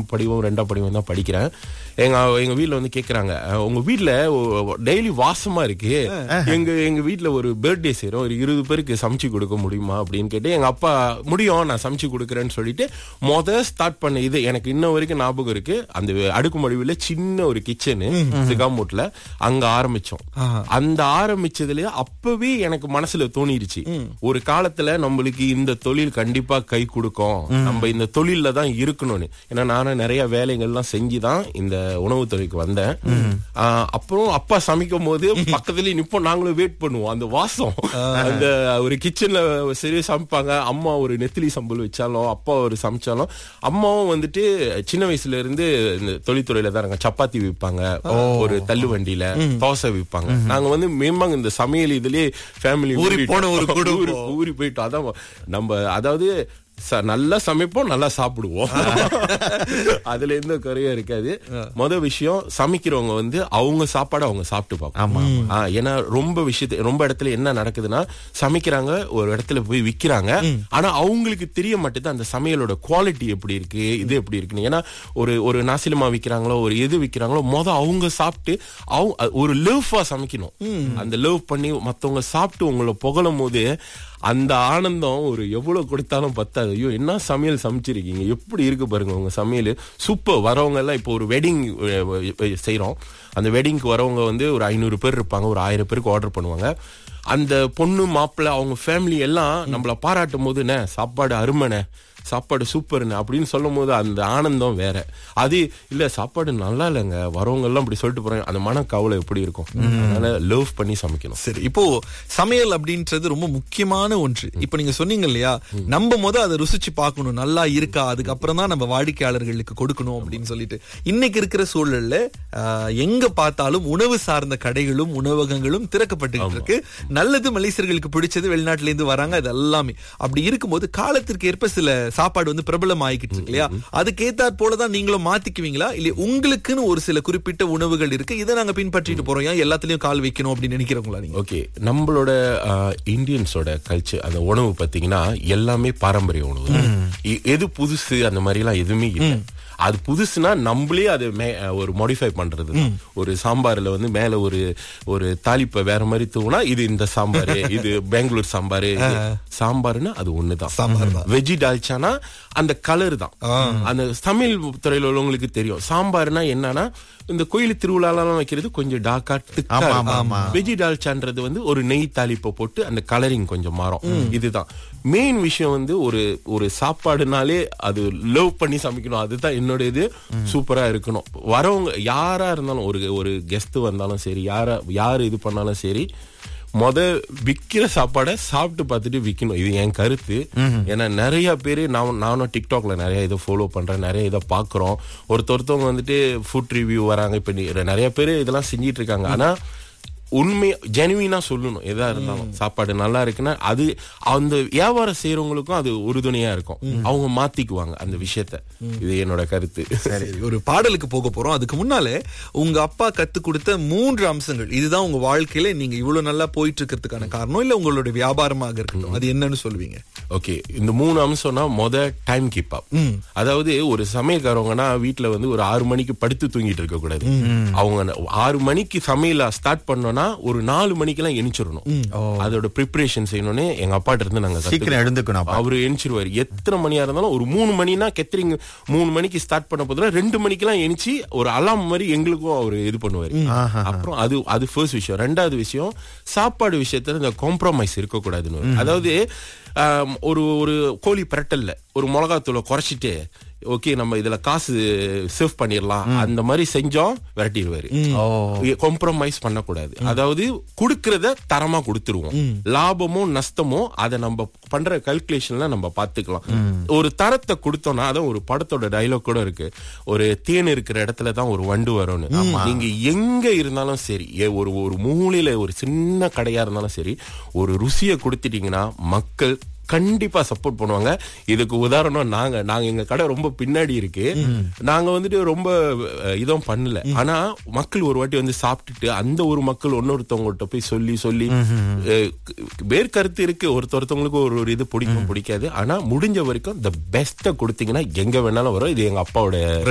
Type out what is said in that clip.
1ஆம் படிவம் 2ஆம் படிவம் தான் படிக்கிறேன். எங்க வீட்ல வந்து கேக்குறாங்க, உங்க வீட்ல டெய்லி வாசமா இருக்கு, எங்க வீட்ல ஒரு பர்த்டே செய்றோம், ஒரு 20 பேருக்கு சமைச்சு கொடுக்க முடியுமா அப்படின்னு கேட்டு எங்க அப்பா முடியும் நான் சமைச்சு கொடுக்குறேன்னு சொல்லிட்டு ஸ்டார்ட் பண்ண இது எனக்கு இன்ன வரைக்கும் ஞாபகம் இருக்கு. அந்த அடுக்குமடிவுல சின்ன ஒரு கிச்சனு சிகாமூட்ல அங்க ஆரம்பிச்சோம். அந்த ஆரம்பிச்சதுல அப்பவே எனக்கு மனசுல தோணிருச்சு, ஒரு காலத்துல நம்மளுக்கு இந்த தொழில் கண்டிப்பா கை கொடுக்கும், நம்ம இந்த தொழில்ல தான் இருக்கணும்னு. ஏன்னா நானும் நிறைய வேலைகள்லாம் செஞ்சுதான் இந்த உணவு துறைக்கு வந்தேன். அப்புறம் அப்பா சமைக்கும் போது பக்கத்துல நிப்போம், நாங்களும் வெயிட் பண்ணுவோம். அந்த வாசம், அந்த ஒரு கிச்சன்ல சரி சமைப்பாங்க. அம்மா ஒரு நெத்திலி சம்பல் வச்சாலும், அப்பா ஒரு சமைச்சாலும், அம்மாவும் வந்துட்டு சின்ன வயசுல இருந்து இந்த தொழில்துறையில தான் இருக்காங்க. சப்பாத்தி விற்பாங்க, ஒரு தள்ளு வண்டியில தோசை விற்பாங்க. நாங்க வந்து மேம்பாங்க இந்த சமையல் இதுலயே ஃபேமிலி ஊறி போயிட்டோம். அதான் நம்ம அதாவது நல்லா சமைப்போம், நல்லா சாப்பிடுவோம். அதுல எந்த குறையும் இருக்காது. முதல் விஷயம், சமைக்கிறவங்க வந்து அவங்க சாப்பாடு அவங்க சாப்பிட்டு பார்ப்பாங்க. ஏன்னா ரொம்ப இடத்துல என்ன நடக்குதுன்னா, சமைக்கிறாங்க, ஒரு இடத்துல போய் விக்கிறாங்க, ஆனா அவங்களுக்கு தெரிய மாட்டேது அந்த சமையலோட குவாலிட்டி எப்படி இருக்கு, இது எப்படி இருக்குன்னு. ஏன்னா ஒரு நாசிலமா விக்கிறாங்களோ, ஒரு எது விக்கிறாங்களோ, அவங்க சாப்பிட்டு ஒரு லவ்வா சமைக்கணும். அந்த லவ் பண்ணி மத்தவங்க சாப்பிட்டு உங்களை புகழும் போது அந்த ஆனந்தம் ஒரு எவ்வளவு கொடுத்தாலும் பத்தாது. ஐயோ என்ன சமையல் சமைச்சிருக்கீங்க, எப்படி இருக்கு பாருங்க உங்க சமையல், சூப்பர். வரவங்க எல்லாம் இப்போ ஒரு வெட்டிங் செய்யறோம், அந்த வெட்டிங்க்கு வரவங்க வந்து ஒரு 500 பேர் இருப்பாங்க, ஒரு 1000 பேருக்கு ஆர்டர் பண்ணுவாங்க. அந்த பொண்ணு மாப்பிள்ளை அவங்க ஃபேமிலி எல்லாம் நம்மள பாராட்டும் போது, சாப்பாடு அருமைண்ணே, சாப்பாடு சூப்பர்னு அப்படின்னு சொல்லும் போது அந்த ஆனந்தம் வேற. அது இல்ல சாப்பாடு நல்லா இல்லைங்க, வரவங்க எல்லாம் அப்படி சொல்லிட்டு போறாங்க, அந்த மன கவலை எப்படி இருக்கும். அதனால லவ் பண்ணி சமைக்கணும். சரி, இப்போ சமையல் அப்படின்றது ரொம்ப முக்கியமான ஒன்று. இப்ப நீங்க சொன்னீங்க இல்லையா, நம்ம அதை ருசிச்சு பார்க்கணும், நல்லா இருக்கா, அதுக்கப்புறம் தான் நம்ம வாடிக்கையாளர்களுக்கு கொடுக்கணும் அப்படின்னு சொல்லிட்டு. இன்னைக்கு இருக்கிற சூழல்ல எங்க பார்த்தாலும் உணவு சார்ந்த கடைகளும் உணவகங்களும் திறக்கப்பட்டு இருக்கு. நல்லது மலேசியர்களுக்கு பிடிச்சது வெளிநாட்டுல இருந்து வராங்க, அது எல்லாமே. அப்படி இருக்கும்போது காலத்திற்கு ஏற்ப சில சாப்பாடு வந்து பிரபலம் ஆகிக்கிட்டு இருக்கு இல்லையா, அதுக்கு ஏத்தாற் போலதான் நீங்களும் மாத்திக்குவீங்களா, இல்ல உங்களுக்குன்னு ஒரு சில குறிப்பிட்ட உணவுகள் இருக்கு, இதை நாங்க பின்பற்றிட்டு போறோம், ஏன் எல்லாத்துலயும் கால் வைக்கணும் அப்படின்னு நினைக்கிறவங்களா நீங்க? ஓகே, நம்மளோட இந்தியன்ஸோட கல்ச்சர், அந்த உணவு பாத்தீங்கன்னா எல்லாமே பாரம்பரிய உணவு. எது புதுசு அந்த மாதிரி எல்லாம் எதுவுமே இல்லை. அது புதுசுனா நம்மளே அது ஒரு மாடிஃபை பண்றது. ஒரு சாம்பார்ல வந்து மேல ஒரு தாளிப்பை வேற மாதிரி தூவுனா இது இந்த சாம்பாரு, இது பெங்களூர் சாம்பாரு. சாம்பார்னா அது ஒண்ணுதான். வெஜி டால்ச்சானா அந்த கலர் தான். அந்த தமிழ் துறையில உள்ளவங்களுக்கு தெரியும். சாம்பார்னா என்னன்னா இந்த கோயில் திருவிழாலாம் வைக்கிறது கொஞ்சம் டார்க்கா திக்கா. வெஜி டால்ச்சான்றது வந்து ஒரு நெய் தாளிப்பை போட்டு அந்த கலரிங் கொஞ்சம் மாறும். இதுதான் மெயின் விஷயம். வந்து ஒரு சாப்பாடுனாலே அது லவ் பண்ணி சமைக்கணும், அதுதான் என்னோட இது. சூப்பரா இருக்கணும். வரவங்க யாரா இருந்தாலும், ஒரு கெஸ்ட் வந்தாலும் சரி, யாரு இது பண்ணாலும் சரி, விக்கிற சாப்பாடை சாப்பிட்டு பார்த்துட்டு விக்கணும். இது என் கருத்து. ஏன்னா நிறைய பேரு நானும் டிக்டாக்ல நிறைய இதை ஃபாலோ பண்றேன், நிறைய இதை பாக்குறோம். ஒருத்தவங்க வந்துட்டு ஃபுட் ரிவ்யூ வராங்க, இப்ப நிறைய பேரு இதெல்லாம் செஞ்சிட்டு இருக்காங்க. ஆனா உண்மை ஜெனுவினா சொல்லணும். எதா இருந்தாலும் சாப்பாடு நல்லா இருக்குன்னா அது அந்த வியாபாரம் செய்யறவங்களுக்கும் அது உறுதுணையா இருக்கும். அவங்க மாத்திக்குவாங்க அந்த விஷயத்த. இது என்னோட கருத்து. சரி, ஒரு பாடலுக்கு போக போறோம். அதுக்கு முன்னாலே உங்க அப்பா கத்து கொடுத்த 3 அம்சங்கள், இதுதான் உங்க வாழ்க்கையில நீங்க இவ்வளவு நல்லா போயிட்டு இருக்கிறதுக்கான காரணம், இல்ல உங்களுடைய வியாபாரமாக இருக்கட்டும், அது என்னன்னு சொல்லுவீங்க? ஓகே, இந்த 3 அம்சம்னா டைம் கீப் அப். அதாவது ஒரு சமையல்காரவங்கன்னா வீட்டுல வந்து ஒரு 6 மணிக்கு படுத்து தூங்கிட்டு இருக்க கூடாது. அவங்க 6 மணிக்கு சமையல ஸ்டார்ட் பண்ணோம்னா ஒரு 4 மணிக்கெல்லாம் எணிச்சிடணும். அதோட ப்ரிப்பரேஷன் செய்யணும்னு எங்க அப்பாட்ட இருந்து நாங்க சீக்கிரம் எழுந்துக்கணும். அவரு எணிச்சிருவாரு. எத்தனை மணியா இருந்தாலும் ஒரு 3 மணினா கெத்தரிங் 3 மணிக்கு ஸ்டார்ட் பண்ண போதுல 2 மணிக்கெல்லாம் எணிச்சு ஒரு அலாம் மாதிரி எங்களுக்கும் அவரு இது பண்ணுவாரு. அப்புறம் அது ஃபர்ஸ்ட் விஷயம். 2வது விஷயம், சாப்பாடு விஷயத்துல இந்த காம்ப்ரமைஸ் இருக்கக்கூடாதுன்னு. அதாவது ஒரு கோழி பிரட்டல்ல ஒரு மிளகாத்தூளை குறைச்சிட்டு ஓகே நம்ம இதுல காசு சேவ் பண்ணிடலாம் அந்த மாதிரி செஞ்சோம் விரட்டிடுவாரு. காம்ப்ரமைஸ் பண்ணக்கூடாது. அதாவது குடுக்கறத தரமா கொடுத்துருவோம். லாபமோ நஷ்டமோ அதை நம்ம பண்ற கல்குலேஷன்ல நம்ம பாத்துக்கலாம். ஒரு தரத்தை கொடுத்தோம்னா, அதான் ஒரு படத்தோட டைலாக் கூட இருக்கு, ஒரு தேன் இருக்கிற இடத்துல தான் ஒரு வண்டு வரும்னு. நீங்க எங்க இருந்தாலும் சரி, ஒரு மூலையில ஒரு சின்ன கடையா இருந்தாலும் சரி, ஒரு ருசியை கொடுத்துட்டீங்கன்னா மக்கள் கண்டிப்பா சப்போர்ட் பண்ணுவாங்க. இதுக்கு உதாரணம் நாங்க எங்க கடை ரொம்ப பின்னாடி இருக்கு. நாங்க வந்துட்டு ரொம்ப இதுவும் பண்ணல. ஆனா மக்கள் ஒரு வாட்டி வந்து சாப்பிட்டுட்டு அந்த ஒரு மக்கள் இன்னொருத்தவங்கள்ட்ட போய் சொல்லி வேறு கருத்து இருக்கு. ஒருத்தவங்களுக்கு ஒரு இது பிடிக்கும் பிடிக்காது. ஆனா முடிஞ்ச வரைக்கும் த பெஸ்ட கொடுத்தீங்கன்னா எங்க வேணாலும் வரும். இது எங்க அப்பாவோட